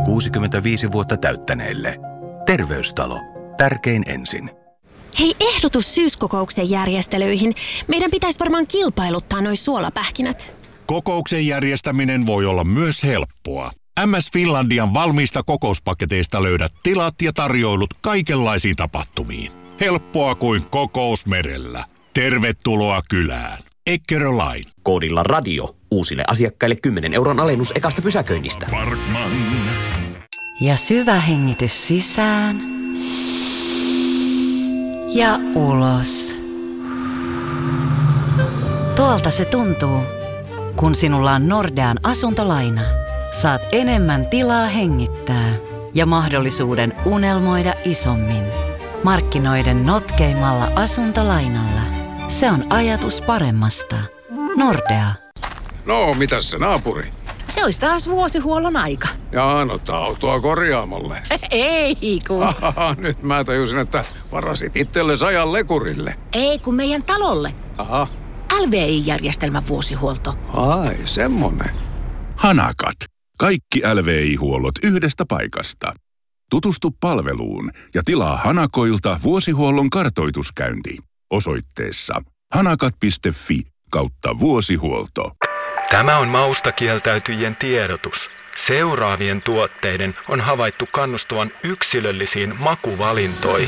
65 vuotta täyttäneille. Terveystalo. Tärkein ensin. Hei, ehdotus syyskokouksen järjestelyihin. Meidän pitäisi varmaan kilpailuttaa noi suolapähkinät. Kokouksen järjestäminen voi olla myös helppoa. MS Finlandian valmiista kokouspaketeista löydät tilat ja tarjoilut kaikenlaisiin tapahtumiin. Helppoa kuin kokous merellä. Tervetuloa kylään. Eckerö Line. Koodilla radio. Uusille asiakkaille 10 € alennus ekasta pysäköinnistä. Parkman. Ja syvä hengitys sisään. Ja ulos. Tuolta se tuntuu, kun sinulla on Nordean asuntolaina. Saat enemmän tilaa hengittää ja mahdollisuuden unelmoida isommin. Markkinoiden notkeimmalla asuntolainalla. Se on ajatus paremmasta. Nordea. No, mitäs se naapuri? Se olisi taas vuosihuollon aika. Jaa, no autoa korjaamolle. Ei kun. Nyt mä tajusin, että varasit itsellesi ajan lekurille. Ei kun meidän talolle. Aha. LVI-järjestelmän vuosihuolto. Ai, semmonen. Hanakat. Kaikki LVI-huollot yhdestä paikasta. Tutustu palveluun ja tilaa Hanakoilta vuosihuollon kartoituskäynti osoitteessa hanakat.fi/vuosihuolto. Tämä on maustakieltäytyjien tiedotus. Seuraavien tuotteiden on havaittu kannustavan yksilöllisiin makuvalintoihin.